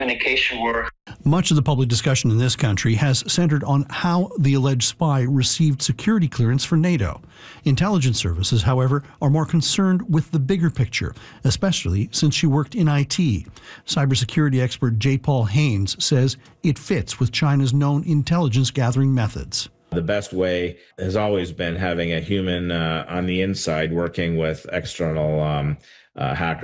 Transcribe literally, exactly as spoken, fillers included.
communication work. Much of the public discussion in this country has centered on how the alleged spy received security clearance for NATO. Intelligence services, however, are more concerned with the bigger picture, especially since she worked in I T. Cybersecurity expert J. Paul Haynes says it fits with China's known intelligence gathering methods. The best way has always been having a human uh, on the inside working with external um, uh, hackers.